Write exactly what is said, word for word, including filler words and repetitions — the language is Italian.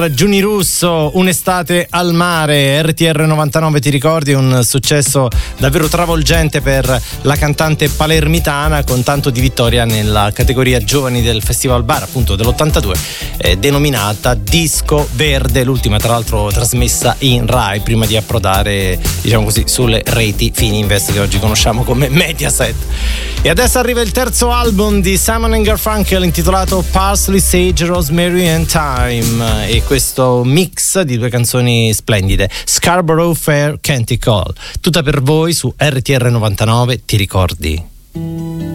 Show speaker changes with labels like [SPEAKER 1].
[SPEAKER 1] Giuni Russo, Un'estate al mare. R T R novantanove, ti ricordi? Un successo davvero travolgente per la cantante palermitana, con tanto di vittoria nella categoria giovani del Festival Bar, appunto dell'ottantadue, eh, denominata Disco Verde, l'ultima tra l'altro trasmessa in Rai prima di approdare, diciamo così, sulle reti Fininvest che oggi conosciamo come Mediaset. E adesso arriva il terzo album di Simon and Garfunkel intitolato Parsley, Sage, Rosemary and Thyme, e questo mix di due canzoni splendide, Scarborough Fair Canticle, tutta per voi su R T R novantanove, ti ricordi?